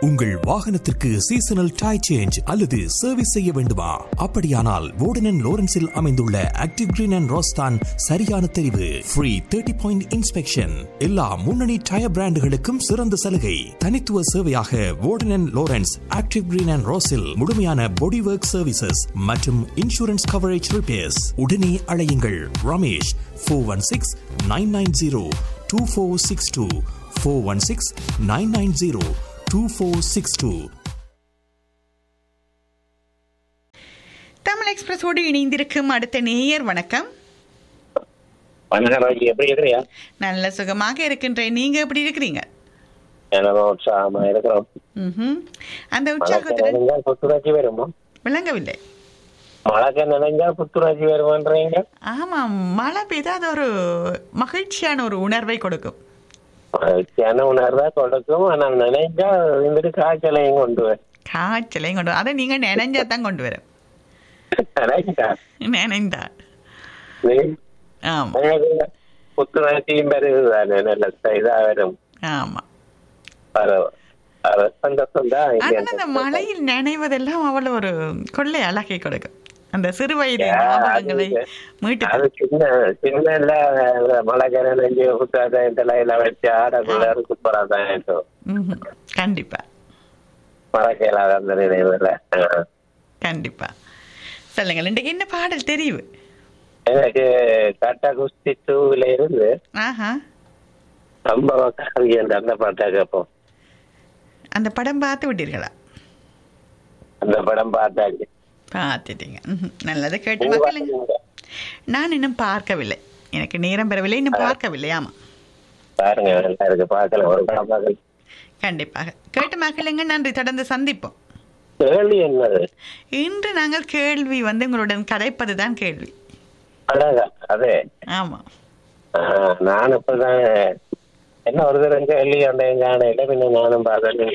உங்கள் வாகனத்திற்கு seasonal tyre change அல்லது சர்வீஸ் செய்ய வேண்டுமா? அப்படியானால் வோர்டன் அண்ட் லோரன்ஸில் அமைந்துள்ள ஆக்டிவ் கிரீன் அண்ட் ரோஸ் தான் சரியான தெரிவு. Free 30-point inspection. எல்லா முன்னணி டயர் பிராண்டுகளுக்கும் சிறந்த சலுகை. தனித்துவ சேவையாக வோர்டன் and Lawrence active green and ரோஸில் முழுமையான பாடி ஒர்க் சர்வீசஸ் மற்றும் இன்சூரன்ஸ் கவரேஜ் ரிப்பேர்ஸ். உடனே அழையுங்கள் ரமேஷ் 416-990-2462. 416-990-2462. தமிழ் எக்ஸ்பிரஸோடு இணைந்திருக்கும் அடுத்த நேயர். வணக்கம். எப்படி இருக்கிறீங்க? நல்ல சுகமாக இருக்கின்றேன். நீங்க எப்படி இருக்கிறீங்க? உற்சாகமா இருக்கிறோம். அந்த உற்சாகத்துடன் புத்துணர்ச்சி வருமா? விளங்கவில்லை. மழை நினைஞ்சா புத்துணர்ச்சி வருமான்றீங்க? ஆமா, மழை பெய்தால் அது ஒரு மகிழ்ச்சியான ஒரு உணர்வை கொடுக்கும். மகிழ்ச்சியான உணர்வா கொடுக்கும். ஆனால் நினைஞ்சா இருந்துட்டு காய்ச்சலையும் கொண்டு வரும். காய்ச்சலையும் கொண்டு வரும். அதை நீங்க நினைஞ்சாதான் கொண்டு வரும். நினைந்தா ஆமா, புத்துணர்ச்சியும் பெருகுதானே, நல்ல இதா வரும். ஆமா, சந்தோஷம் தான். அந்த மழையில் நினைவதெல்லாம் அவ்வளவு ஒரு கொள்ளை அழகை கொடுக்கும். அந்த சிறு வயது ஞாபகங்களை மீட்டு சின்ன மழை நெஞ்சு புத்தாதான் வச்சு ஆடக்குள்ள சூப்பராதான். கண்டிப்பா மழை கேளாத அந்த நினைவுல கண்டிப்பா. சொல்லுங்கள், இன்றைக்கு என்ன பாடல் தெரிவு? எனக்கு கட்டா குஸ்தி 2ல இருந்து சம்பவ காவி என்ற அந்த பாட்டா கேட்போம். அந்த படம் பார்த்து விட்டீர்களா? அந்த படம் பார்த்தாச்சு. பார்த்துட்டீங்க, நல்லது. கேட்டு மக்களுங்க. நான் இன்னும் பார்க்கவில்லை, எனக்கு நேரம் பெறவில்லை, இன்னும் பார்க்கவில்லை. ஆமா, பாருங்க, நல்லா இருக்கு, பார்க்கலாம். ஒரு படம் பார்க்கலாம். கண்டிப்பாக கேட்டு மக்களுங்க. நன்றி, தொடர்ந்து சந்திப்போம். கேள்வி என்னது? இன்று நாங்கள் கேள்வி உங்களுடன் கதைப்பதுதான் கேள்வி. அதே. ஆமா, நான் இப்பதான் என்ன ஒரு தரம் கேள்வி வந்தேன் காணையில, பின்ன நானும் பார்த்தேன்.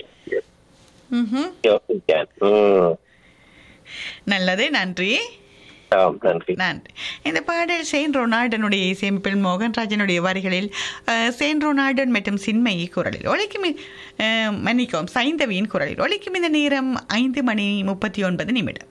நல்லது, நன்றி. நன்றி. இந்த பாடல் செயின்ட் ரொனால்டனுடைய இசையமைப்பில் மோகன்ராஜனுடைய வரிகளில் செயின்ட் ரொனால்டன் மற்றும் சின்மயி குரலில் ஒலிக்கும். மன்னிக்கவும், சைந்தவியின் குரலில் ஒலிக்கும். இந்த நேரம் 5:39.